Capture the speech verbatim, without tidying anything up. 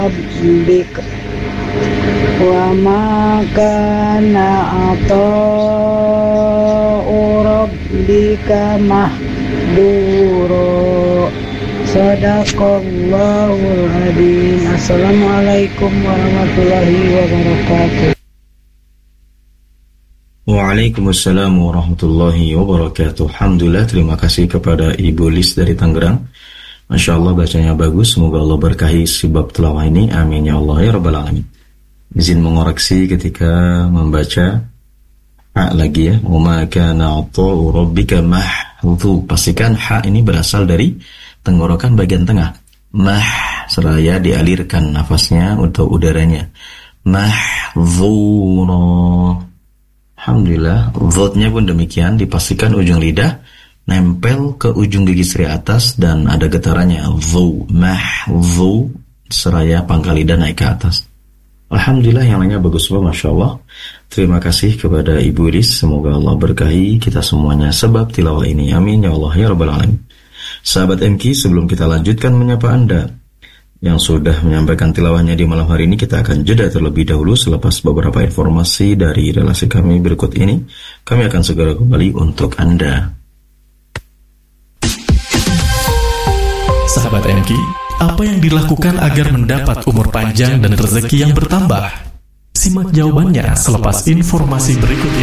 rabbik wa ma kana ata'u rabbika mahdura. Sadaqallahul adzim. Assalamualaikum warahmatullahi wabarakatuh. Waalaikumsalam warahmatullahi wabarakatuh. Alhamdulillah, terima kasih kepada Ibu Lis dari Tangerang. Masya Allah, bacanya bagus. Semoga Allah berkahi sebab tilawah ini. Amin ya Allah ya Rabbal Alamin. Izin mengoreksi ketika membaca ha lagi ya. Wa ma kana ata'u rabbika mahdhu. Pastikan ha ini berasal dari tenggorokan bagian tengah. Mah, seraya dialirkan nafasnya untuk udaranya. Mahdhura. Alhamdulillah, zotnya pun demikian, dipastikan ujung lidah nempel ke ujung gigi seri atas dan ada getarannya. Dhu, mah, dhu, seraya pangkal lidah naik ke atas. Alhamdulillah, yang lainnya bagus banget, Masya Allah. Terima kasih kepada Ibu Lis, semoga Allah berkahi kita semuanya sebab tilawah ini. Amin ya Allah ya Rabbal Alamin. Sahabat M K, sebelum kita lanjutkan menyapa Anda yang sudah menyampaikan tilawahnya di malam hari ini, kita akan jeda terlebih dahulu. Selepas beberapa informasi dari relasi kami berikut ini, kami akan segera kembali untuk Anda. Sahabat M K, apa yang dilakukan agar mendapat umur panjang dan rezeki yang bertambah? Simak jawabannya selepas informasi berikut ini.